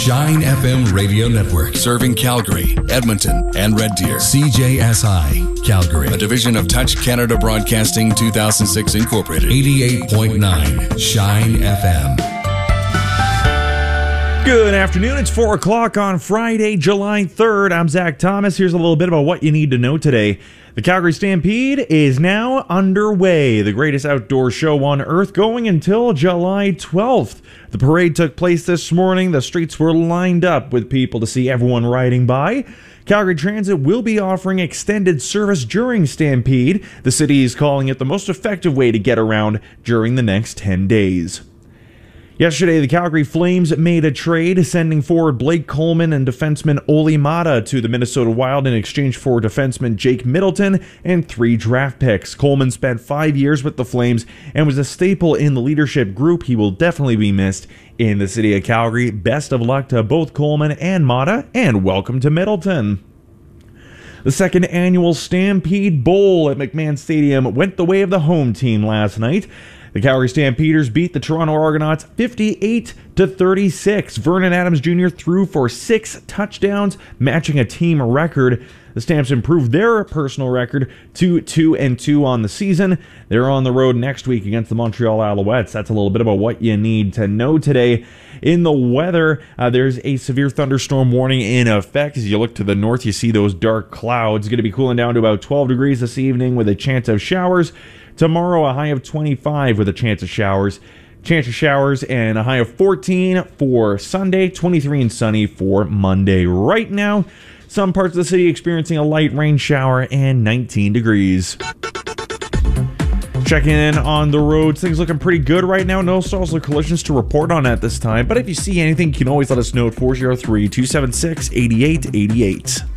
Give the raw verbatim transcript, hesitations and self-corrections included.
Shine F M Radio Network, serving Calgary, Edmonton, and Red Deer. C J S I, Calgary, a division of Touch Canada Broadcasting two thousand six Incorporated. eighty-eight point nine Shine F M. Good afternoon. It's four o'clock on Friday, July third. I'm Zach Thomas. Here's a little bit about what you need to know today. The Calgary Stampede is now underway, the greatest outdoor show on earth, going until July twelfth. The parade took place this morning. The streets were lined up with people to see everyone riding by. Calgary Transit will be offering extended service during Stampede. The city is calling it the most effective way to get around during the next ten days. Yesterday, the Calgary Flames made a trade, sending forward Blake Coleman and defenseman Olli Maatta to the Minnesota Wild in exchange for defenseman Jake Middleton and three draft picks. Coleman spent five years with the Flames and was a staple in the leadership group. He will definitely be missed in the city of Calgary. Best of luck to both Coleman and Maatta, and welcome to Middleton. The second annual Stampede Bowl at McMahon Stadium went the way of the home team last night. The Calgary Stampeders beat the Toronto Argonauts fifty-eight to thirty-six. Vernon Adams Junior threw for six touchdowns, matching a team record. The Stamps improved their personal record to two and two on the season. They're on the road next week against the Montreal Alouettes. That's a little bit about what you need to know today. In the weather, uh, there's a severe thunderstorm warning in effect. As you look to the north, you see those dark clouds. It's going to be cooling down to about twelve degrees this evening with a chance of showers. Tomorrow, a high of twenty-five with a chance of showers. Chance of showers and a high of fourteen for Sunday, twenty-three and sunny for Monday. Right now, some parts of the city experiencing a light rain shower and nineteen degrees. Checking in on the roads, things looking pretty good right now. No stalls or collisions to report on at this time. But if you see anything, you can always let us know at four oh three, two seven six, eight eight eight eight.